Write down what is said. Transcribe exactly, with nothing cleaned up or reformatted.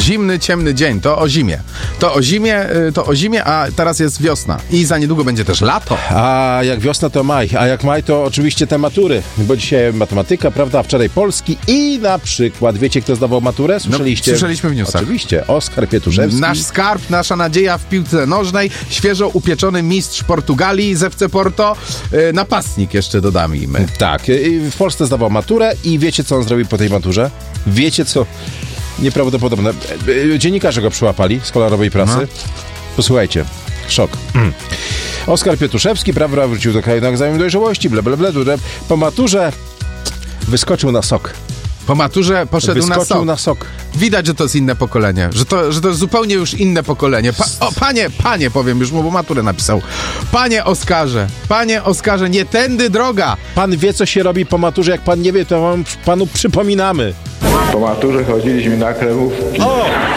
Zimny, ciemny dzień, to o zimie. To o zimie, to o zimie, a teraz jest wiosna. I za niedługo będzie też lato. A jak wiosna to maj, a jak maj to oczywiście te matury, bo dzisiaj matematyka, prawda, wczoraj polski i na przykład, wiecie kto zdawał maturę? Słyszeliście? No, słyszeliśmy w newsach. Oczywiście, Oskar Pietuszewski. Nasz skarb, nasza nadzieja w piłce nożnej, świeżo upieczony mistrz Portugalii z F C Porto, yy, napastnik jeszcze dodamy. Tak, w Polsce zdawał maturę i wiecie co on zrobił po tej maturze? Wiecie co? Nieprawdopodobne. Dziennikarze go przyłapali z kolorowej prasy. No. Posłuchajcie. Szok. Mm. Oskar Pietuszewski, prawda, wrócił do kraju na egzamin dojrzałości, ble, ble, ble, ble. Po maturze wyskoczył na sok. Po maturze poszedł wyskoczył na sok. na sok. Widać, że to jest inne pokolenie, że to, że to jest zupełnie już inne pokolenie. Pa, o, panie, panie, powiem już mu, bo maturę napisał. Panie Oskarze, panie Oskarze, nie tędy droga. Pan wie, co się robi po maturze, jak pan nie wie, to wam, panu przypominamy. Po maturze chodziliśmy na kremówki. O!